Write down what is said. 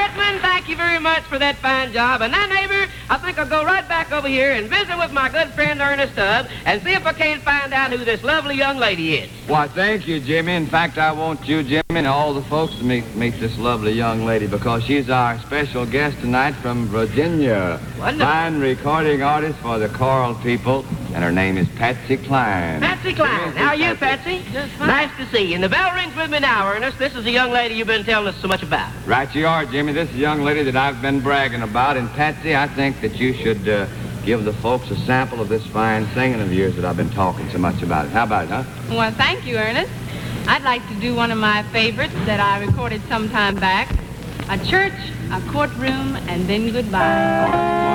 Whitman, thank you very much for that fine job. And now, neighbor, I think I'll go right back over here and visit with my good friend Ernest Tubb and see if I can't find out who this lovely young lady is. Why, thank you, Jimmy. In fact, I want you, Jimmy, and all the folks to meet this lovely young lady because she's our special guest tonight from Virginia. Wonderful. Fine recording artist for the choral people, and her name is Patsy Cline. Patsy Cline. How are you, Patsy? Just fine. Nice to see you. And the bell rings with me now, Ernest. This is the young lady you've been telling us so much about. Right you are, Jimmy. This is a young lady that I've been bragging about, and Patsy, I think that you should give the folks a sample of this fine singing of yours that I've been talking so much about. How about it, huh? Well, thank you, Ernest. I'd like to do one of my favorites that I recorded some time back. A church, a courtroom, and then goodbye.